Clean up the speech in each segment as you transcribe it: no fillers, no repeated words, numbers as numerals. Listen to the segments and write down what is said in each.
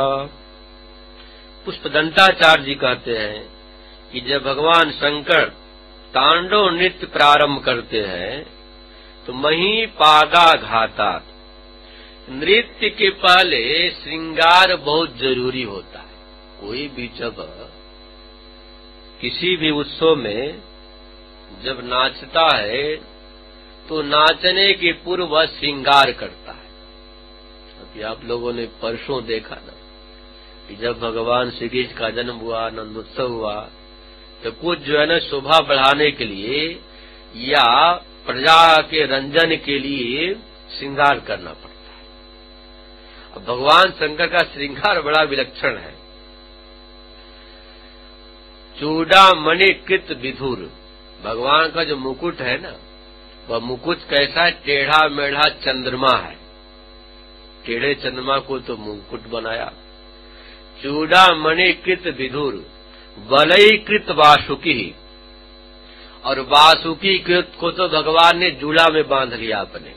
पुष्पदंताचार्य जी कहते हैं कि जब भगवान शंकर तांडव नृत्य प्रारंभ करते हैं तो मही पादाघातात, नृत्य के पहले श्रृंगार बहुत जरूरी होता है। कोई भी जब किसी भी उत्सव में जब नाचता है तो नाचने के पूर्व वह श्रृंगार करता है। अभी आप लोगों ने परसों देखा ना कि जब भगवान श्री कृष्ण का जन्म हुआ, आनंदोत्सव हुआ, तो कुछ जो है ना शोभा बढ़ाने के लिए या प्रजा के रंजन के लिए श्रृंगार करना पड़ता है। अब भगवान शंकर का श्रृंगार बड़ा विलक्षण है। चूड़ामणि कृत विधुर, भगवान का जो मुकुट है ना, वह मुकुट कैसा है? टेढ़ा मेढ़ा चंद्रमा है। टेढ़े चंद्रमा को तो मुकुट बनाया। चूड़ामणि कृत विधुर, वलयीकृत वासुकी, और वासुकी को तो भगवान ने जूड़ा में बांध लिया अपने।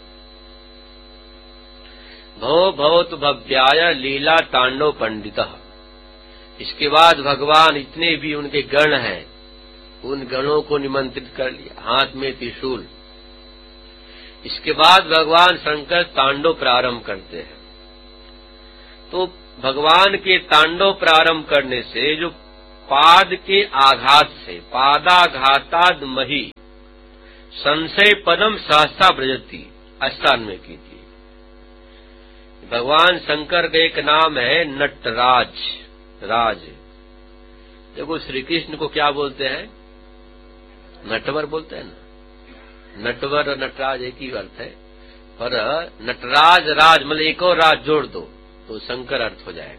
भव भवतु भव्याय लीला तांडव पंडितः। इसके बाद भगवान इतने भी उनके गण हैं, उन गणों को निमंत्रित कर लिया, हाथ में त्रिशूल। इसके बाद भगवान शंकर तांडव प्रारंभ करते हैं। तो भगवान के तांडव प्रारंभ करने से जो पाद के आघात से, पादाघाताद मही संशय पदम सहसा ब्रजति, स्थान में की थी। भगवान शंकर का एक नाम है नटराज, राज। देखो श्री कृष्ण को क्या बोलते हैं? नटवर बोलते हैं ना। नटवर और नटराज एक ही अर्थ है, पर नटराज राज मतलब एक और राज जोड़ दो तो शंकर अर्थ हो जाएगा।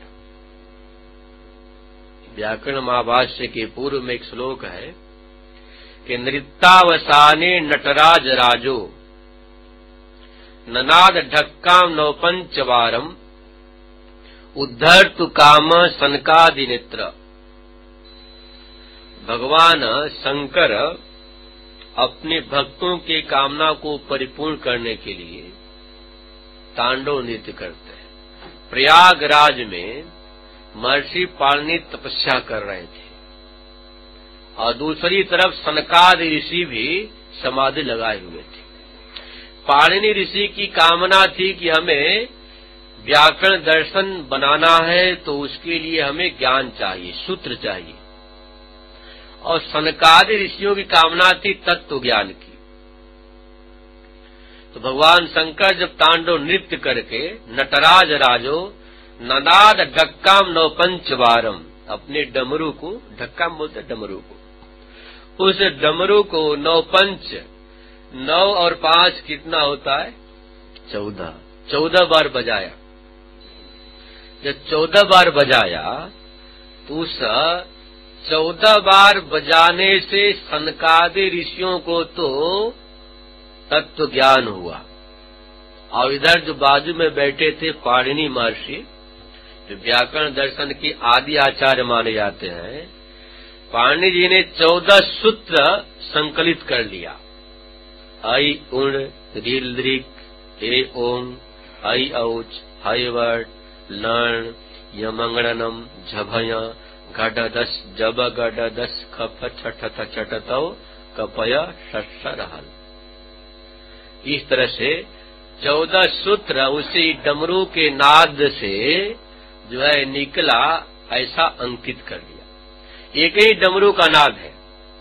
व्याकरण महाभाष्य के पूर्व में एक श्लोक है कि नृत्यावसाने नटराज राजो ननाद ढक्काम नवपंचवारम उद्धर्तु काम सनकादि नेत्र। भगवान शंकर अपने भक्तों के कामना को परिपूर्ण करने के लिए तांडव नृत्य करते हैं। प्रयागराज में महर्षि पाणिनि तपस्या कर रहे थे और दूसरी तरफ सनकादि ऋषि भी समाधि लगाए हुए थे। पाणिनि ऋषि की कामना थी कि हमें व्याकरण दर्शन बनाना है तो उसके लिए हमें ज्ञान चाहिए, सूत्र चाहिए। और सनकादि ऋषियों की कामना थी तत्व ज्ञान की। तो भगवान शंकर जब तांडव नृत्य करके नटराज राजो ननाद ढक्काम नवपंचवारम, अपने डमरू को, ढक्काम बोलते डमरू को, उस डमरू को नवपंच, 9 और 5 कितना होता है? 14 बार बजाया। जब 14 बार बजाया तो उस 14 बार बजाने से सनकादि ऋषियों को तो तत्व ज्ञान हुआ। और इधर जो बाजू में बैठे थे पाणिनि महर्षि, जो व्याकरण दर्शन के आदि आचार्य माने जाते हैं, पाणिनि जी ने 14 सूत्र संकलित कर लिया। ऐ उण रील दृक ए ओम ऐ औच हयवट लण यमंगणनम झभय घटदस जब गडदस खप छठथ छटतौ कपय शस्सरहल। इस तरह से 14 सूत्र उसी डमरू के नाद से जो है निकला, ऐसा अंकित कर लिया। एक ही डमरू का नाद है,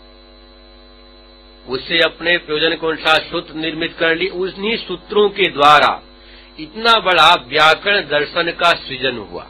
उससे अपने प्रयोजन के अनुसार सूत्र निर्मित कर ली। उन्हीं सूत्रों के द्वारा इतना बड़ा व्याकरण दर्शन का सृजन हुआ।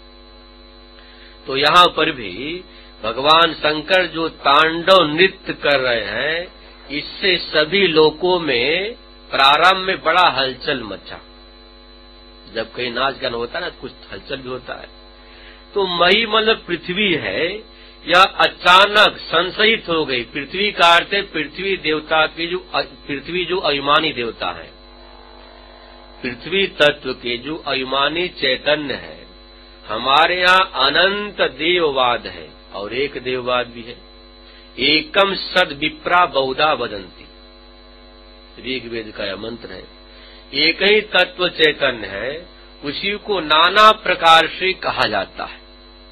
तो यहाँ पर भी भगवान शंकर जो तांडव नृत्य कर रहे हैं, इससे सभी लोकों में प्रारंभ में बड़ा हलचल मचा। जब कहीं नाच गाना होता है ना, कुछ हलचल भी होता है। तो मई मतलब पृथ्वी है, यह अचानक संशयित हो गई। पृथ्वी का अर्थ है पृथ्वी देवता की, जो पृथ्वी जो अभिमानी देवता है, पृथ्वी तत्व के जो अभिमानी चैतन्य है। हमारे यहाँ अनंत देववाद है और एक देववाद भी है। एकम सद विप्रा बहुधा वदंती, ऋग्वेद का यह मंत्र है। एक ही तत्व चैतन्य है उसी को नाना प्रकार से कहा जाता है।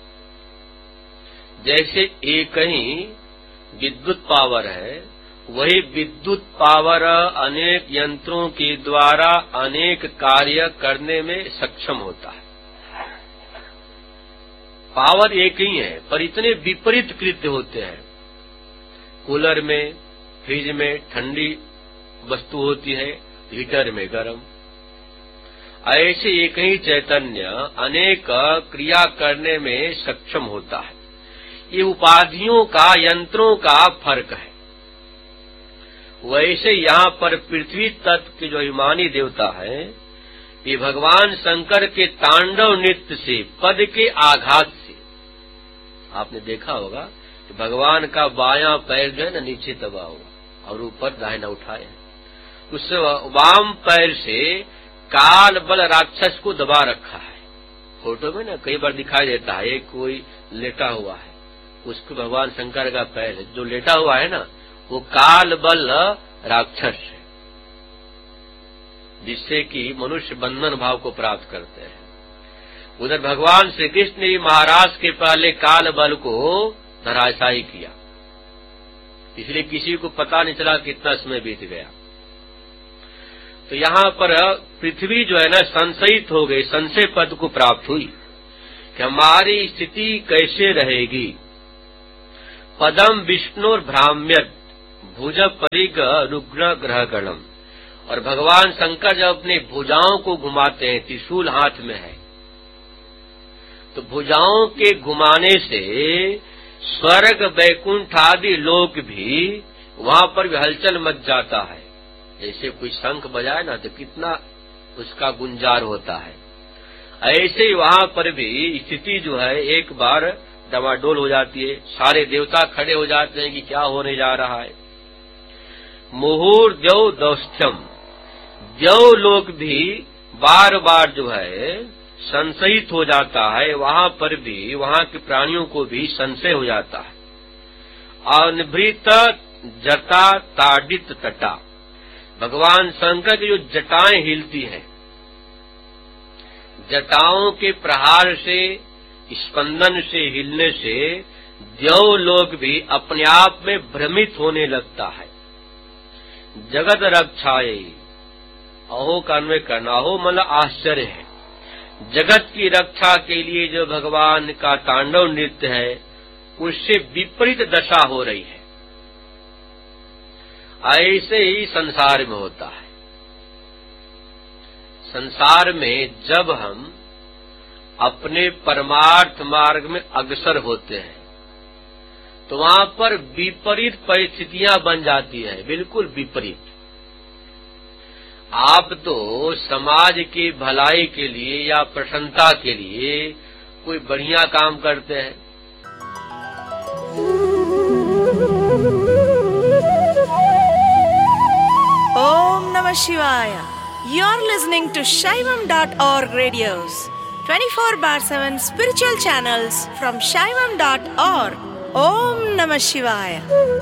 जैसे एक ही विद्युत पावर है, वही विद्युत पावर अनेक यंत्रों के द्वारा अनेक कार्य करने में सक्षम होता है। पावर एक ही है, पर इतने विपरीत कृत्य होते हैं। कूलर में, फ्रिज में ठंडी वस्तु होती है, हीटर में गर्म। ऐसे एक ही चैतन्य अनेक क्रिया करने में सक्षम होता है। ये उपाधियों का, यंत्रों का फर्क है। वैसे यहाँ पर पृथ्वी तत्व के जो अभिमानी देवता है, ये भगवान शंकर के तांडव नृत्य से, पद के आघात से, आपने देखा होगा कि भगवान का बायां पैर जो है ना नीचे दबा हुआ और ऊपर दाहिना उठाए, उस वाम पैर से काल बल राक्षस को दबा रखा है। फोटो में ना कई बार दिखाई देता है, एक कोई लेटा हुआ है, उसको भगवान शंकर का पैर है, जो लेटा हुआ है ना वो काल बल राक्षस है, जिससे कि मनुष्य बंधन भाव को प्राप्त करते हैं। उधर भगवान श्री कृष्ण ने महाराज के पहले काल बल को धराशायी किया, इसलिए किसी को पता नहीं चला कितना समय बीत गया। तो यहाँ पर पृथ्वी जो है ना संशयित हो गई, संशय पद को प्राप्त हुई कि हमारी स्थिति कैसे रहेगी। पदम विष्णुर भ्राम्यत भुज परिग रुग्ण ग्रह गणम। और भगवान शंकर जब अपने भुजाओं को घुमाते हैं, त्रिशूल हाथ में है, तो भुजाओं के घुमाने से स्वर्ग वैकुंठ आदि लोक भी वहां पर भी हलचल मच जाता है। जैसे कोई शंख बजाए ना तो कितना उसका गुंजार होता है, ऐसे ही वहां पर भी स्थिति जो है एक बार डमाडोल हो जाती है। सारे देवता खड़े हो जाते हैं कि क्या होने जा रहा है। मुहूर्द्यौ दौस्थ्यम, द्यौ लोक भी बार बार जो है संशयित हो जाता है, वहां पर भी वहां के प्राणियों को भी संशय हो जाता है। अनिभृत जटा ताडित तटा, भगवान शंकर की जो जटाएं हिलती हैं, जटाओं के प्रहार से, स्पंदन से, हिलने से द्यौ लोक भी अपने आप में भ्रमित होने लगता है। जगत रक्षाए, अहो का अन्वय करना, अहो मतलब आश्चर्य है। जगत की रक्षा के लिए जो भगवान का तांडव नृत्य है, उससे विपरीत दशा हो रही है। ऐसे ही संसार में होता है। संसार में जब हम अपने परमार्थ मार्ग में अग्रसर होते हैं तो वहां पर विपरीत परिस्थितियां बन जाती हैं, बिल्कुल विपरीत। आप तो समाज की भलाई के लिए या प्रसन्नता के लिए कोई बढ़िया काम करते हैं, Om Namah Shivaya. You're listening to Shaivam.org radios, 24/7 spiritual channels from Shaivam.org. Om Namah Shivaya.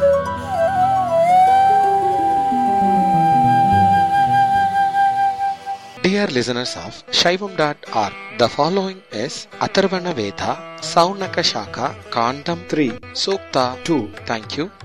Dear listeners of Shaivam.org, the following is Atharvana Veda, Saunaka Shaka, Kandam 3, Sukta 2. Thank you.